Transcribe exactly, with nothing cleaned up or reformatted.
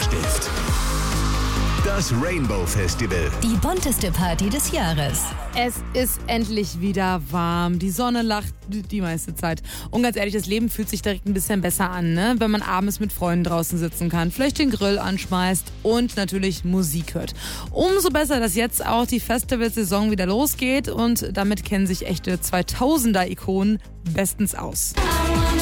Lippenstift. Das Rainbow Festival. Die bunteste Party des Jahres. Es ist endlich wieder warm. Die Sonne lacht die meiste Zeit. Und ganz ehrlich, das Leben fühlt sich direkt ein bisschen besser an, ne? Wenn man abends mit Freunden draußen sitzen kann, vielleicht den Grill anschmeißt und natürlich Musik hört. Umso besser, dass jetzt auch die Festivalsaison wieder losgeht und damit kennen sich echte zweitausender-Ikonen bestens aus.